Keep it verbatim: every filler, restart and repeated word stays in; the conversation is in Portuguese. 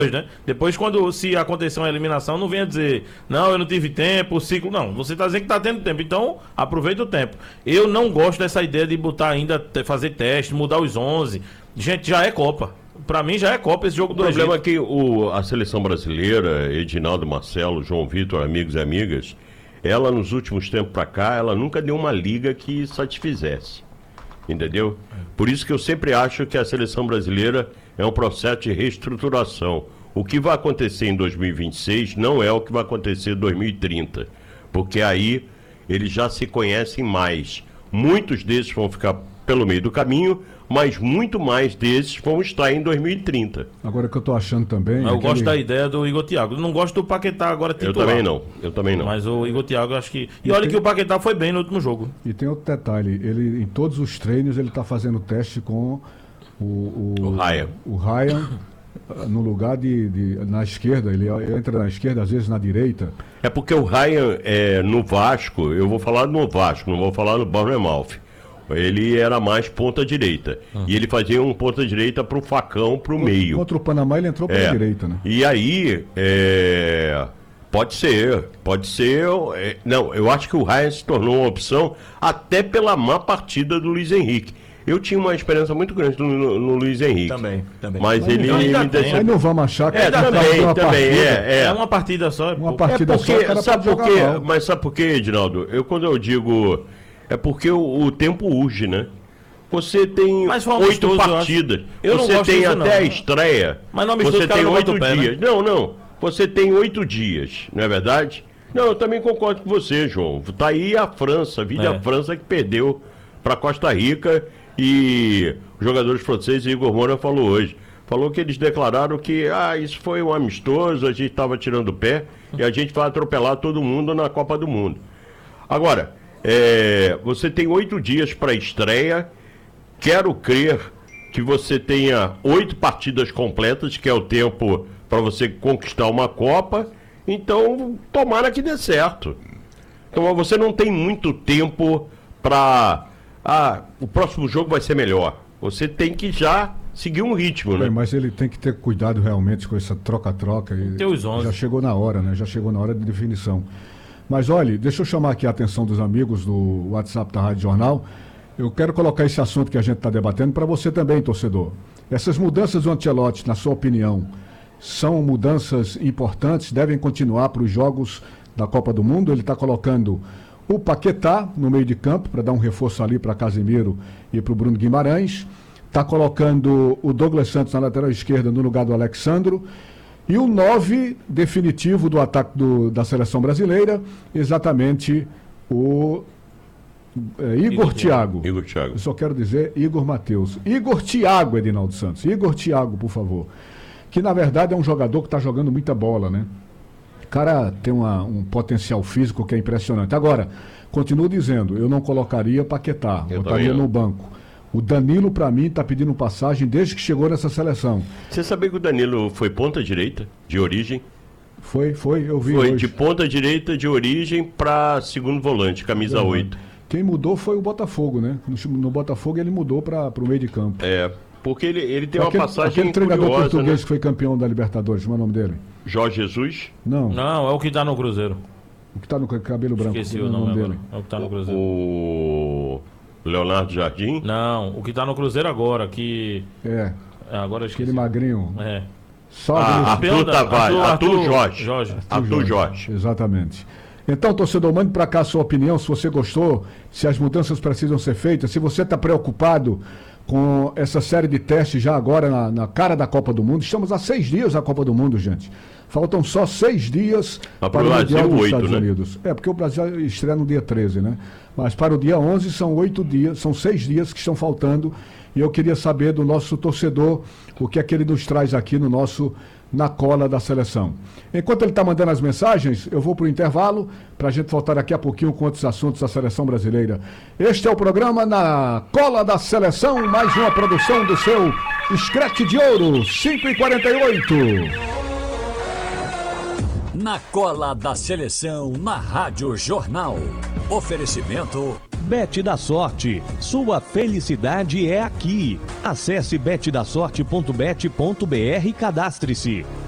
Né? Depois, quando se acontecer uma eliminação, não venha dizer, não, eu não tive tempo, o ciclo, não. Você está dizendo que está tendo tempo, então aproveita o tempo. Eu não gosto dessa ideia de botar ainda, fazer teste, mudar os onze. Gente, já é Copa. Para mim já é Copa esse jogo do Egito. O problema é que o, a seleção brasileira, Edinaldo, Marcelo, João Vitor, amigos e amigas, ela nos últimos tempos para cá, ela nunca deu uma liga que satisfizesse. Entendeu? Por isso que eu sempre acho que a seleção brasileira é um processo de reestruturação. O que vai acontecer em dois mil e vinte e seis não é o que vai acontecer em dois mil e trinta, porque aí eles já se conhecem mais. Muitos desses vão ficar pelo meio do caminho, mas muito mais desses vão estar em dois mil e trinta. Agora, o que eu tô achando também... Eu aquele... gosto da ideia do Igor Thiago. Eu não gosto do Paquetá agora titular. Eu também não, eu também não. Mas o Igor Thiago, eu acho que... E, e olha tem... que o Paquetá foi bem no último jogo. E tem outro detalhe, ele em todos os treinos ele tá fazendo teste com o... O, o Ryan. O Ryan, no lugar de, de... na esquerda, ele entra na esquerda, às vezes na direita. É porque o Ryan, é, no Vasco, eu vou falar no Vasco, não vou falar no Bournemouth. Ele era mais ponta direita. Uhum. E ele fazia um ponta direita pro facão, pro contra, meio. Contra o Panamá ele entrou pela é. direita, né? E aí, é... pode ser, pode ser... É... Não, eu acho que o Ryan se tornou uma opção até pela má partida do Luiz Henrique. Eu tinha uma esperança muito grande no, no, no Luiz Henrique. Também, também. Mas, mas ele não, me deixou... Aí não vamos achar que é, também, uma também, partida. é, é. É uma partida só. Uma partida é porque, só, sabe por quê? Mas sabe por quê, Edinaldo? Eu, quando eu digo... É porque o, o tempo urge, né? Você tem oito partidas. Eu você tem até não. a estreia. Mas não você tem oito pé, dias. Né? Não, não. Você tem oito dias, não é verdade? Não, eu também concordo com você, João. Tá aí a França, vide é. a França que perdeu para Costa Rica e os jogadores franceses, Igor Moura falou hoje. Falou que eles declararam que ah, isso foi um amistoso, a gente estava tirando o pé e a gente vai atropelar todo mundo na Copa do Mundo. Agora, é, você tem oito dias para estreia. Quero crer que você tenha oito partidas completas, que é o tempo para você conquistar uma Copa. Então, tomara que dê certo. Então, você não tem muito tempo para... Ah, o próximo jogo vai ser melhor. Você tem que já seguir um ritmo, né? É, mas ele tem que ter cuidado realmente com essa troca-troca. Tem os onze. Já chegou na hora, né? Já chegou na hora de definição. Mas, olha, deixa eu chamar aqui a atenção dos amigos do WhatsApp da Rádio Jornal. Eu quero colocar esse assunto que a gente está debatendo para você também, torcedor. Essas mudanças do Ancelotti, na sua opinião, são mudanças importantes, devem continuar para os jogos da Copa do Mundo? Ele está colocando o Paquetá no meio de campo para dar um reforço ali para Casemiro e para o Bruno Guimarães. Está colocando o Douglas Santos na lateral esquerda no lugar do Alexandro. E o nove definitivo do ataque do, da seleção brasileira, exatamente o... É, Igor, Igor Thiago. Igor Thiago. Eu só quero dizer Igor Matheus. Igor Thiago, Edinaldo Santos. Igor Thiago, por favor. Que na verdade é um jogador que está jogando muita bola, né? O cara tem uma, um potencial físico que é impressionante. Agora, continuo dizendo, eu não colocaria Paquetá, eu botaria no banco. O Danilo, para mim, está pedindo passagem desde que chegou nessa seleção. Você sabia que o Danilo foi ponta direita, de origem? Foi, foi, eu vi Foi hoje. De ponta direita, de origem, para segundo volante, camisa é, oito. Quem mudou foi o Botafogo, né? No, no Botafogo ele mudou para o meio de campo. É, porque ele, ele tem aquele, uma passagem aquele treinador curiosa, português, né? Que foi campeão da Libertadores, como é o nome dele? Jorge Jesus? Não. Não, é o que está no Cruzeiro. O que está no cabelo branco. Esqueci o nome, nome dele. É o que está no Cruzeiro. O Leonardo Jardim? Não, o que está no Cruzeiro agora, que... É. Agora eu esqueci. Aquele magrinho. É. Só ah, Arthur Tavares, Arthur, Arthur Jorge. Jorge. Arthur, Arthur Jorge. Jorge. Exatamente. Então, torcedor, mande para cá a sua opinião, se você gostou, se as mudanças precisam ser feitas, se você está preocupado com essa série de testes já agora na, na cara da Copa do Mundo. Estamos a seis dias da Copa do Mundo, gente. Faltam só seis dias ah, para o Mundial dos oito, Estados né? Unidos. É, porque o Brasil estreia no dia treze, né? Mas para o dia onze são oito dias, são seis dias que estão faltando. E eu queria saber do nosso torcedor o que é que ele nos traz aqui no nosso Na Cola da Seleção. Enquanto ele está mandando as mensagens, eu vou para o intervalo para a gente voltar daqui a pouquinho com outros assuntos da Seleção Brasileira. Este é o programa Na Cola da Seleção, mais uma produção do seu Scratch de Ouro, cinco e quarenta e oito. Na Cola da Seleção, na Rádio Jornal. Oferecimento... Bet da Sorte. Sua felicidade é aqui. Acesse bet da sorte ponto bet ponto br e cadastre-se.